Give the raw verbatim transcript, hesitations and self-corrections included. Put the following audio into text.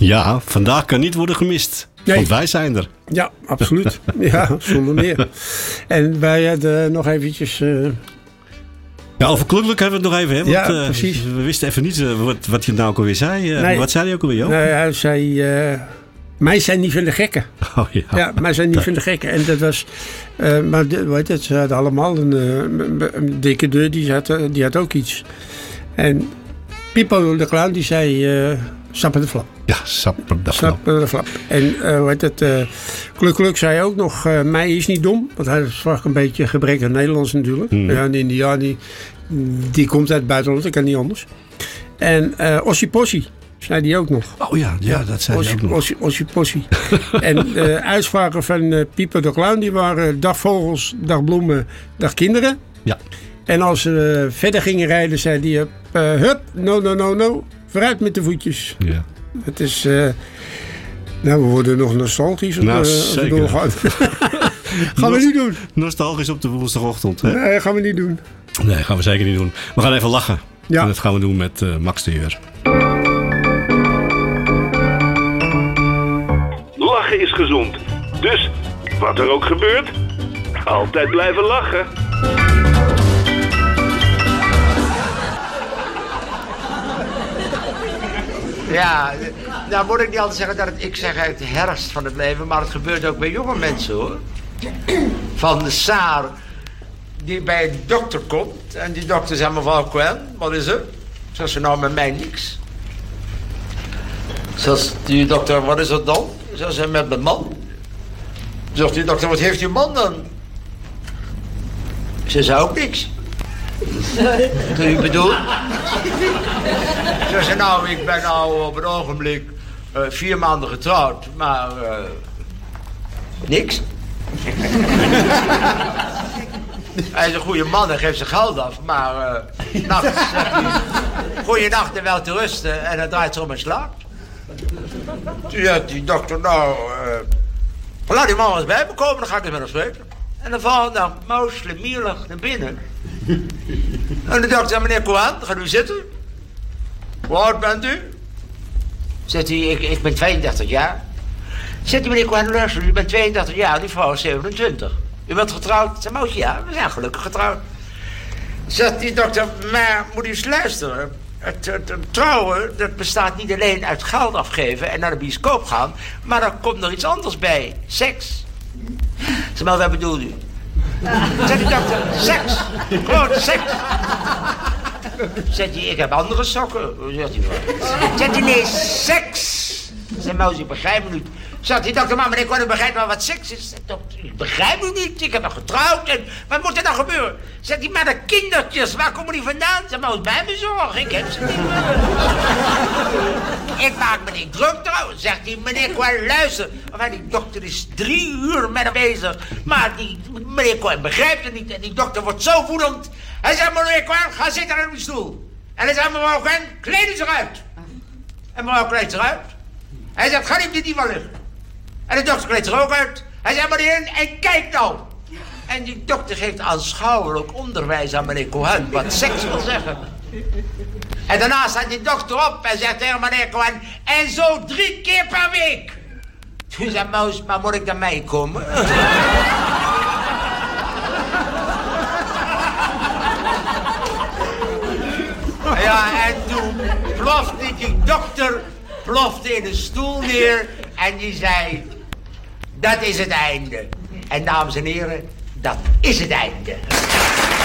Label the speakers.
Speaker 1: Ja, vandaag kan niet worden gemist.
Speaker 2: Nee.
Speaker 1: Want wij zijn er.
Speaker 2: Ja, absoluut. Ja, zonder meer. En wij hadden nog eventjes... Uh...
Speaker 1: Ja, over Klukluk hebben we het nog even. Hè? Want,
Speaker 2: ja,
Speaker 1: uh,
Speaker 2: precies.
Speaker 1: We wisten even niet uh, wat, wat je nou ook alweer zei. Uh,
Speaker 2: nee.
Speaker 1: Wat zei hij ook alweer, joh?
Speaker 2: Nou, hij zei... Uh, mij zijn niet van de gekken.
Speaker 1: Oh ja.
Speaker 2: Ja, mij zijn niet van de gekken. En dat was... Uh, maar de, weet het, ze hadden allemaal een, uh, een dikke deur. Die had, die had ook iets. En Pipo de Clown die zei... Uh, Sapper de Flap.
Speaker 1: Ja, Sapper de Flap.
Speaker 2: Sapper de Flap. En uh, hoe heet het? Uh, Kluk Kluk zei ook nog... Uh, mij is niet dom. Want hij sprak een beetje gebrek aan Nederlands natuurlijk. Hmm. Ja, een Indiaan die, die komt uit het buitenland. Dat kan niet anders. En uh, Ossie Possie zei die ook nog.
Speaker 1: Oh ja, ja, ja dat zei hij ook nog.
Speaker 2: Ossie, Ossie Possie. En de uh, uitspraken van uh, Pieper de Clown... die waren dag vogels, dag bloemen, dag kinderen.
Speaker 1: Ja.
Speaker 2: En als ze uh, verder gingen rijden... zei hij... Uh, hup, no, no, no, no... Vooruit met de voetjes.
Speaker 1: Ja.
Speaker 2: Het is... Uh, nou, we worden nog nostalgisch.
Speaker 1: Nou,
Speaker 2: uh,
Speaker 1: zeker.
Speaker 2: Doorgaan. gaan we niet doen.
Speaker 1: Nostalgisch op de woensdagochtend. Hè?
Speaker 2: Nee, gaan we niet doen.
Speaker 1: Nee, gaan we zeker niet doen. We gaan even lachen.
Speaker 2: Ja.
Speaker 1: En dat gaan we doen met uh, Max de Heer.
Speaker 3: Lachen is gezond. Dus, wat er ook gebeurt, altijd blijven lachen.
Speaker 4: Ja, nou moet ik niet altijd zeggen dat het, ik zeg uit de herfst van het leven, maar het gebeurt ook bij jonge mensen hoor. Van de Saar die bij een dokter komt en die dokter zegt mevrouw Cohen, wat is er? Zegt ze nou met mij niks. Zegt die dokter, wat is er dan? Zegt ze met mijn man. Zegt die dokter, wat heeft uw man dan? Ze zei ook niks. Wat u bedoelt? Ze zei, nou, ik ben nou op het ogenblik uh, vier maanden getrouwd, maar uh, niks. Hij is een goede man en geeft zijn geld af, maar uh, nachts zegt hij, goeienacht en wel te rusten en hij draait zo om en slaapt. Toen zegt die dokter, nou, uh, laat die man eens bij me komen, dan ga ik eens met hem spreken. En dan valt dan mouslemierlig naar binnen. En de dokter zei, meneer Cohen, gaat u zitten. Hoe oud bent u? Zegt hij, ik, ik ben tweeëndertig jaar. Zegt hij, meneer Cohen, luister, u bent tweeëndertig jaar, die vrouw is zevenentwintig. U bent getrouwd? Zeg maar, ja, we zijn gelukkig getrouwd. Zegt die dokter, maar moet u eens luisteren. Het, het, het trouwen, dat bestaat niet alleen uit geld afgeven en naar de bioscoop gaan, maar er komt nog iets anders bij. Seks. Zeg maar, wat bedoelt u? Zegt die dokter, seks. Gewoon seks. Zegt hij, ik heb andere sokken. Zegt hij, zegt hij, nee, seks. Zeg maar, ik begrijp me niet. Zegt die dokter, maar meneer Cohen, u begrijpt wel wat seks is. Zegt dokter, ik begrijp u niet. Ik heb nog getrouwd en wat moet er nou gebeuren? Zegt hij, maar de kindertjes, waar komen die vandaan? Zeg maar, bij me zorg, ik heb ze niet. Ik maak me niet druk trouwens. Zegt hij, meneer Cohen, luister. Maar die dokter is drie uur met hem bezig. Maar die meneer Cohen begrijpt het niet. En die dokter wordt zo woedend. Hij zegt, meneer Cohen, ga zitten aan uw stoel. En hij zegt, mevrouw Cohen, kleed u zich uit. En mevrouw kleedt zich uit. Hij zegt, ga niet op de divan liggen. En de dokter kleedt zich ook uit. Hij zegt, meneer, en kijk nou. En die dokter geeft aanschouwelijk onderwijs aan meneer Cohen wat seks wil zeggen. En daarna staat die dokter op en zegt tegen meneer Cohen, en zo drie keer per week. Toen zei Maus, maar moet ik dan meekomen? Ja, en toen plofte die dokter plofte in een stoel neer en die zei, dat is het einde. En dames en heren, dat is het einde.